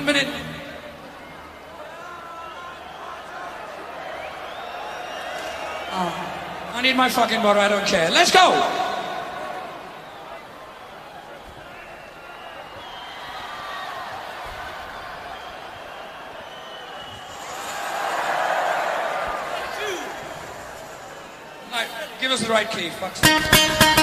minute. I need my fucking water, I don't care. Let's go! Give us the right key, fuck's sake.